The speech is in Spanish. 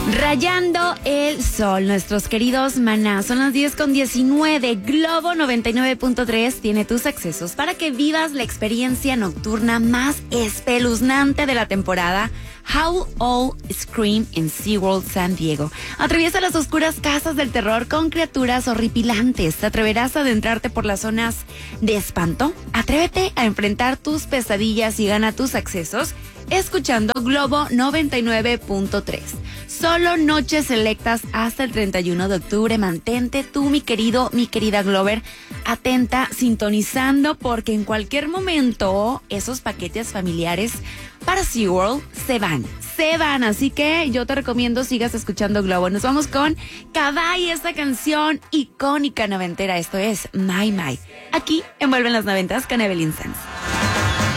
Rayando el sol, nuestros queridos maná. Son las 10:19. Globo 99.3 tiene tus accesos para que vivas la experiencia nocturna más espeluznante de la temporada. Howl All Scream en SeaWorld San Diego. Atraviesa las oscuras casas del terror con criaturas horripilantes. ¿Te atreverás a adentrarte por las zonas de espanto? Atrévete a enfrentar tus pesadillas y gana tus accesos escuchando Globo 99.3. Solo noches selectas hasta el 31 de octubre. Mantente tú, mi querido, mi querida Glover, atenta, sintonizando, porque en cualquier momento esos paquetes familiares para SeaWorld se van. Así que yo te recomiendo sigas escuchando Globo. Nos vamos con Caballo, esta canción icónica noventera. Esto es My My. Aquí envuelven las noventas con Evelyn Sanz.